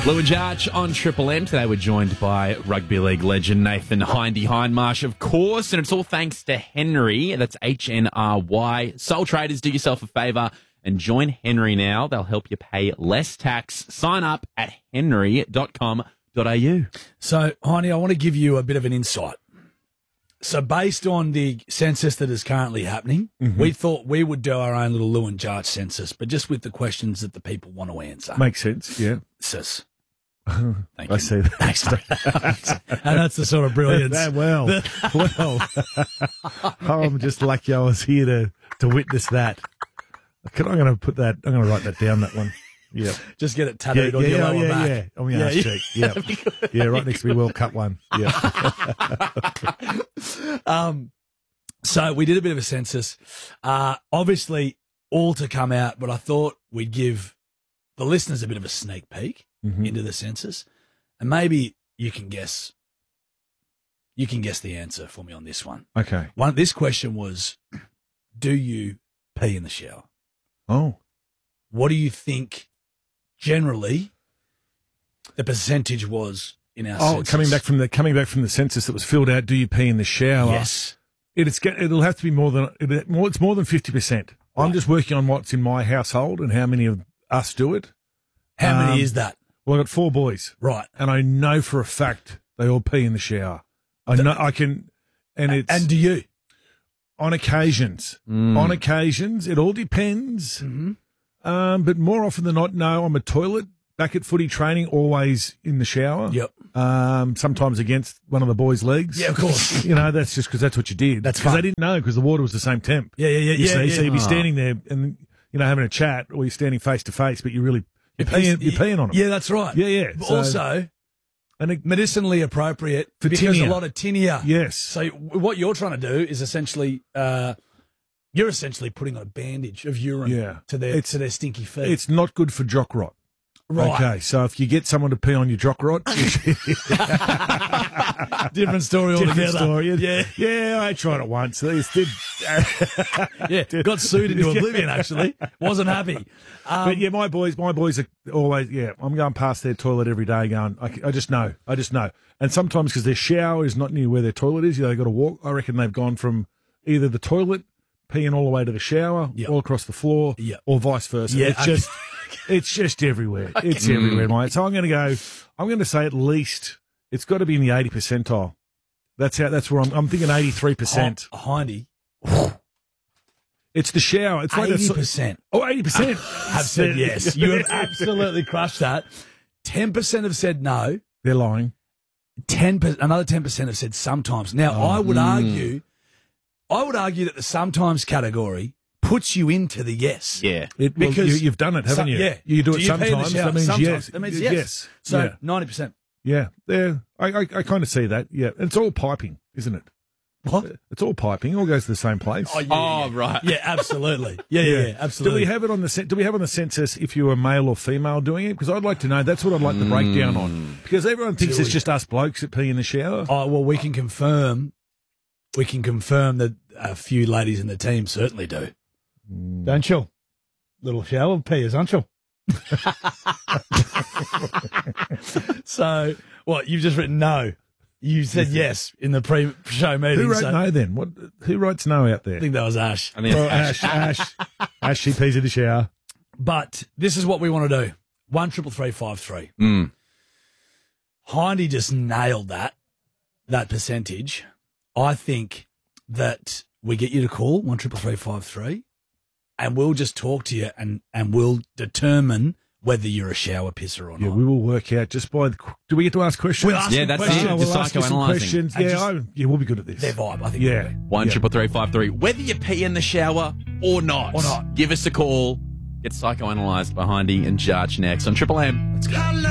Lou and Jarch on Triple M. Today we're joined by rugby league legend Nathan Hindy Hindmarsh, of course, and it's all thanks to Henry. That's HNRY. Sole traders, do yourself a favour and join Henry now. They'll help you pay less tax. Sign up at henry.com.au. So, Hindy, I want to give you a bit of an insight. So based on the census that is currently happening, we thought we would do our own little Lou and Jarch census, but just with the questions that the people want to answer. Makes sense, yeah. Sis. Thank you. I see that. Thanks, mate. And that's the sort of brilliance. well. I'm just lucky I was here to witness that. I'm going to write that down, that one. Yeah. Just get it tattooed on your lower back. Yeah. On my ass cheek. Yeah. Yeah, right next to me World Cup one. Yeah. So we did a bit of a census. Obviously, all to come out, but I thought we'd give the listeners a bit of a sneak peek into the census, and maybe you can guess the answer for me on this one. Okay. This question was, do you pee in the shower? Oh. What do you think generally the percentage was in our census? coming back from the census that was filled out, do you pee in the shower? Yes. It'll have to be it's more than 50%. Right. I'm just working on what's in my household and how many of us do it. How many is that? Well, I've got 4 boys. Right. And I know for a fact they all pee in the shower. I know I can, and do you? On occasions. On occasions. It all depends. But more often than not, no, I'm a toilet. Back at footy training, always in the shower. Yep. Sometimes against one of the boys' legs. Yeah, of course. That's just because that's what you did. That's because fun. they didn't know because the water was the same temp. Yeah. So you'd be standing there and having a chat, or you're standing face to face, but you're peeing on them. Yeah, that's right. Yeah. But also, medicinally appropriate because tinea. a lot of tinea. Yes. So what you're trying to do is essentially, you're essentially putting on a bandage of urine to their stinky feet. It's not good for jock rot. Right. Okay, so if you get someone to pee on your jock rot, different story altogether. Different story. Yeah, I tried it once. Got sued into oblivion. Actually, wasn't happy. But yeah, my boys are always. Yeah, I'm going past their toilet every day. Going, I just know. And sometimes because their shower is not near where their toilet is, they've got to walk. I reckon they've gone from either the toilet peeing all the way to the shower, all across the floor, or vice versa. Yeah, it's just everywhere. It's everywhere, mate. So I'm going to say at least it's got to be in the 80 percentile. That's where I'm thinking 83%. Hindy. It's the shower. It's 80%. Oh, 80%. Have said yes. You have absolutely crushed that. 10% have said no. They're lying. Another 10% have said sometimes. Now, I would argue that the sometimes category puts you into the yes. Yeah. Because you've done it, haven't you? Yeah. You do it you pee in the sometimes. shower? That means sometimes. yes. That means yes. So 90%. Yeah. I kind of see that. Yeah. And it's all piping, isn't it? What? It's all piping. It all goes to the same place. Right. Yeah, absolutely. Yeah, absolutely. Do we have it on the census if you were male or female doing it? Because I'd like to know. That's what I'd like the breakdown on. Because everyone thinks it's just us blokes that pee in the shower. Oh, well, we can confirm that a few ladies in the team certainly do. Don't you? Little shower peers, aren't you? So, what? You've just written no. You said yes in the pre-show meeting. Who wrote no then? Who writes no out there? I think that was Ash. Ash, she pees in the shower. But this is what we want to do. 1-333-553. Hindy just nailed that percentage. I think that we get you to call 1-333-553 and we'll just talk to you and we'll determine whether you're a shower pisser or not. Yeah, we will work out just by do we get to ask questions? We'll ask that's questions. it. We'll ask you some questions. And We'll be good at this. Their vibe, I think. Yeah. 1-333-553. Whether you pee in the shower or not. Give us a call. Get psychoanalyzed by Hindy and Jarch next on Triple M. Let's go.